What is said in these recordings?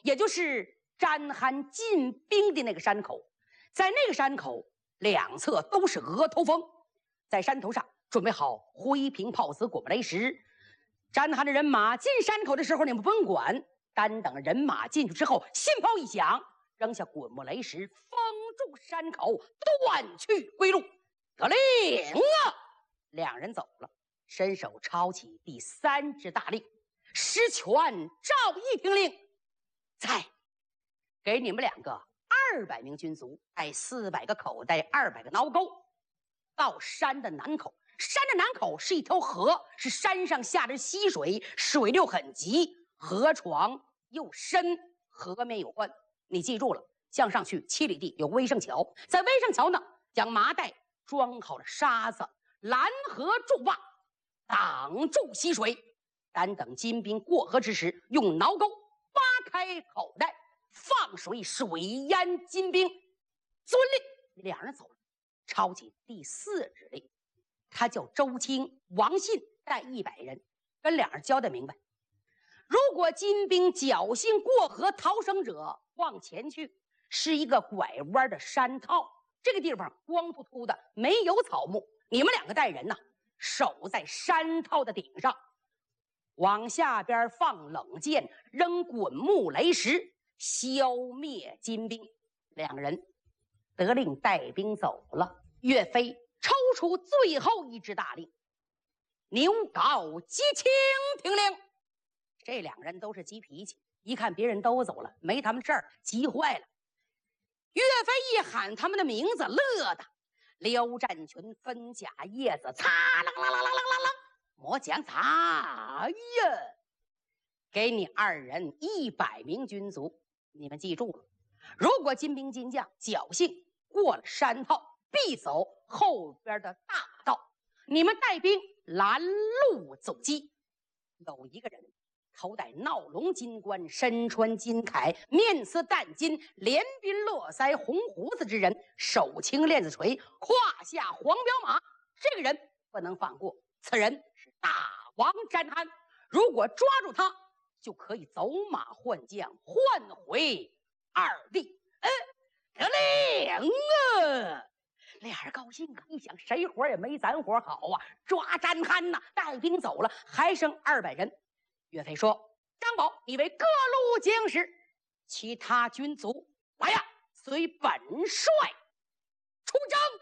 也就是詹罕进兵的那个山口。在那个山口两侧都是额头峰，在山头上准备好灰瓶炮子、滚木雷石。詹罕的人马进山口的时候，你们不用管，单等人马进去之后，信炮一响，扔下滚木雷石，封住山口，断去归路。得令啊！两人走了，伸手抄起第3支大令，实权照一听令，再给你们2个200名军卒，带400个口袋，200个挠钩，到山的南口。山的南口是一条河，是山上下着溪水，水流很急，河床又深，河面有关。你记住了，向上去7里地有威胜桥，在威胜桥呢，将麻袋装好了沙子，拦河筑坝，挡住溪水。单等金兵过河之时，用挠钩扒开口袋，放水，水淹金兵。遵令，两人走了，抄起第4指令。他叫周清、王信，带100人，跟两人交代明白：如果金兵侥幸过河逃生者，往前去是一个拐弯的山套，这个地方光秃秃的，没有草木。你们2个带人呐，守在山套的顶上，往下边放冷箭，扔滚木雷石，消灭金兵。2个人得令带兵走了。岳飞抽出最后1支大令，牛皋急请听令。这2个人都是急脾气，一看别人都走了，没他们事儿，急坏了。岳飞一喊他们的名字，乐的撩战裙、分甲叶子，擦啷啷啷啷啷啷啷，磨浆擦呀！给你2人100名军卒，你们记住了，如果金兵金将侥幸过了山套，必走后边的大道，你们带兵拦路走击。有一个人头戴闹龙金冠，身穿金铠，面似淡金，连鬓络腮，红胡子之人，手擎链子锤，胯下黄骠马。这个人不能放过，此人是大王詹罕。如果抓住他，就可以走马换将，换回2地。得令啊！俩人高兴啊，一想谁活也没咱活好啊，抓詹罕呐，带兵走了，还剩200人。岳飞说：张宝，你为各路将士，其他军卒来呀，随本帅出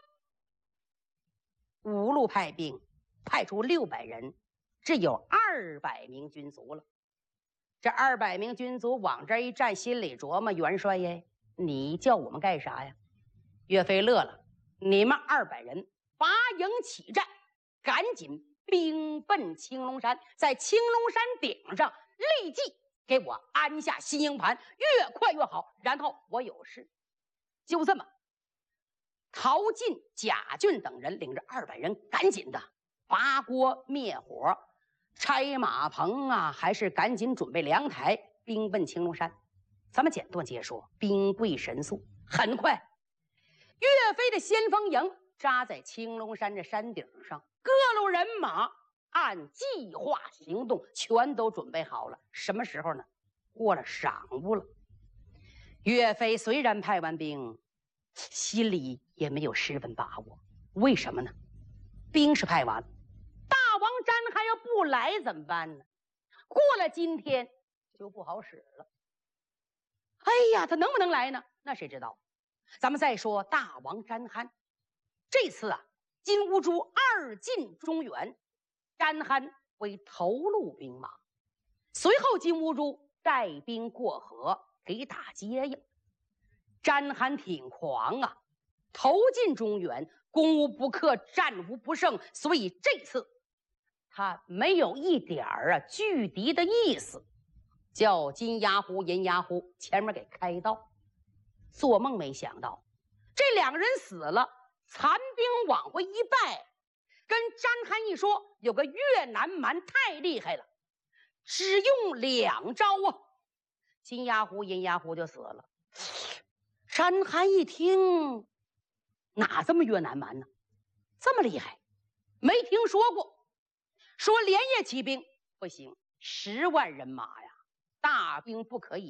征。5路派兵，派出600人，只有200名军卒了。这200名军卒往这一站，心里琢磨：元帅耶，你叫我们干啥呀？岳飞乐了，你们200人拔营起战，赶紧兵奔青龙山，在青龙山顶上立即给我安下新营盘，越快越好。然后我有事。就这么，陶进、贾俊等人领着200人，赶紧的拔锅灭火，拆马棚啊，还是赶紧准备凉台，兵奔青龙山。咱们简短接说，兵贵神速，很快，岳飞的先锋营扎在青龙山的山顶上，各路人马按计划行动，全都准备好了。什么时候呢？过了晌午了。岳飞虽然派完兵，心里也没有10分把握。为什么呢？兵是派完了，大王詹罕要不来怎么办呢？过了今天就不好使了。哎呀，他能不能来呢？那谁知道？咱们再说大王詹罕，这次啊，金兀术2进中原，詹罕为头路兵马。随后金兀术带兵过河，给打接应。詹罕挺狂啊，投进中原，攻无不克，战无不胜，所以这次他没有一点拒敌的意思，叫金牙虎、银牙虎前面给开道。做梦没想到，这2个人死了，残兵往回一败，跟詹罕一说，有个越南蛮太厉害了，只用2招啊，金牙虎、银牙虎就死了。詹罕一听，哪这么越南蛮呢？这么厉害，没听说过。说连夜起兵不行，10万人马呀，大兵不可以。